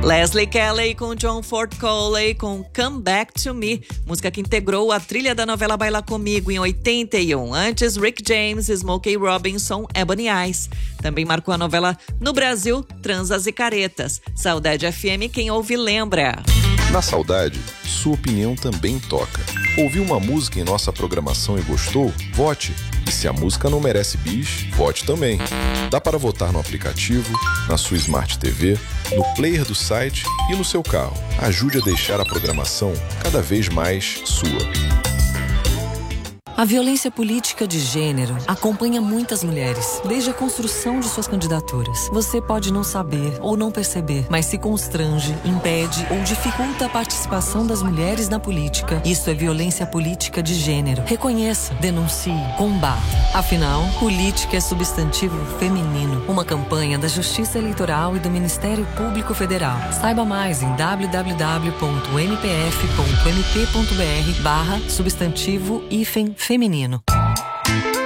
Leslie Kelly com John Ford Coley com Come Back to Me, música que integrou a trilha da novela Baila Comigo em 81. Antes, Rick James, Smokey Robinson, Ebony Eyes. Também marcou a novela no Brasil, Transas e Caretas. Saudade FM, quem ouve lembra. Na Saudade, sua opinião também toca. Ouviu uma música em nossa programação e gostou? Vote! E se a música não merece bis, vote também. Dá para votar no aplicativo, na sua Smart TV, no player do site e no seu carro. Ajude a deixar a programação cada vez mais sua. A violência política de gênero acompanha muitas mulheres, desde a construção de suas candidaturas. Você pode não saber ou não perceber, mas se constrange, impede ou dificulta a participação das mulheres na política. Isso é violência política de gênero. Reconheça, denuncie, combata. Afinal, política é substantivo feminino. Uma campanha da Justiça Eleitoral e do Ministério Público Federal. Saiba mais em www.mpf.mp.br/substantivo-feminino.